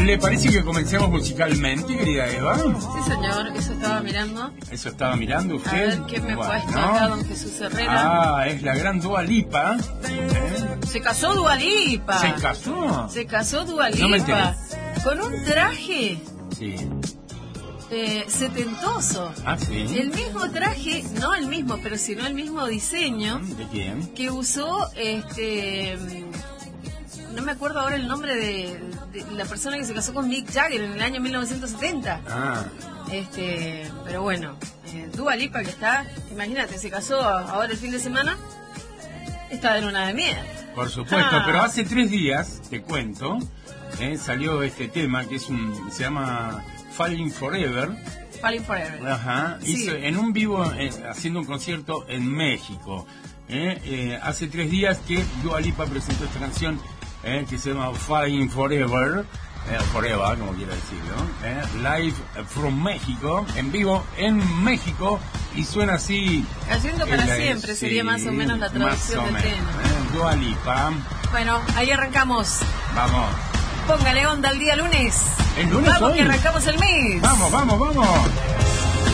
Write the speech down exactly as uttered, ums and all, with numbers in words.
¿Le parece que comencemos musicalmente, querida Eva? Sí, señor, eso estaba mirando. ¿Eso estaba mirando usted? A ver qué me bueno, puesto acá, don Jesús Herrera. Ah, es la gran Dua Lipa. ¿Eh? Se casó Dua Lipa. ¿Se casó? Se casó Dua Lipa. No me enteré. Con un traje Sí. eh, setentoso. Ah, sí. El mismo traje, no el mismo, pero sino el mismo diseño. ¿De quién? Que usó, este... no me acuerdo ahora el nombre de, de la persona que se casó con Mick Jagger en el año mil novecientos setenta. Ah. Este, pero bueno, eh, Dua Lipa que está, imagínate, se casó ahora el fin de semana, está de luna de miel. Por supuesto, Ah. pero hace tres días, te cuento, eh, salió este tema que es un, se llama Falling Forever. Falling Forever. Ajá, Sí. hizo en un vivo, eh, haciendo un concierto en México. Eh, eh, hace tres días que Dua Lipa presentó esta canción eh, que se llama Falling Forever. Eh, forever, como quiera decirlo, eh, live from México, en vivo en México, y suena así. Cayendo para eh, siempre sí, sería más o menos la traducción del más o tema. menos, eh, Dua Lipa. Bueno, ahí arrancamos. Vamos. Póngale onda el día lunes. ¿El lunes Vamos hoy? que arrancamos el mes. Vamos, vamos, vamos.